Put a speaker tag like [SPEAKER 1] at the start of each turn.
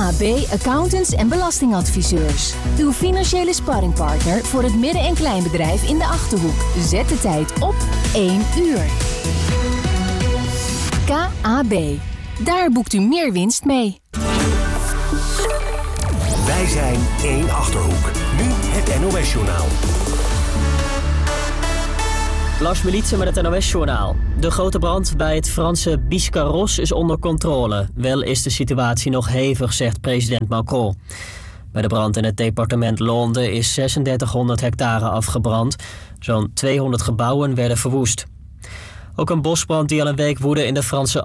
[SPEAKER 1] KAB Accountants en Belastingadviseurs. Uw financiële sparringpartner voor het midden- en kleinbedrijf in de Achterhoek. Zet de tijd op 1 uur. KAB. Daar boekt u meer winst mee.
[SPEAKER 2] Wij zijn 1 Achterhoek. Nu het NOS-journaal.
[SPEAKER 3] Lars Militse met het NOS-journaal. De grote brand bij het Franse Biscarrosse is onder controle. Wel is de situatie nog hevig, zegt president Macron. Bij de brand in het departement Londen is 3600 hectare afgebrand. Zo'n 200 gebouwen werden verwoest. Ook een bosbrand die al een week woedde in de Franse